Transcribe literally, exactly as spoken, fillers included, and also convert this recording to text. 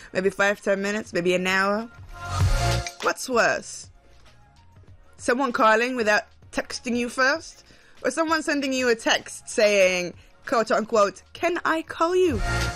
Maybe five, ten minutes, maybe an hour. What's worse? Someone calling without texting you first? Or someone sending you a text saying, quote unquote, can I call you?